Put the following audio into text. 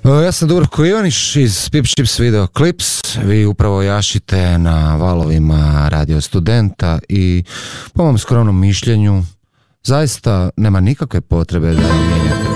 Ja sam Dubravko Ivaniš iz Pip Chips Video Clips. Vi upravo jašite na valovima Radio Studenta i po mom skromnom mišljenju zaista nema nikakve potrebe da mijenjate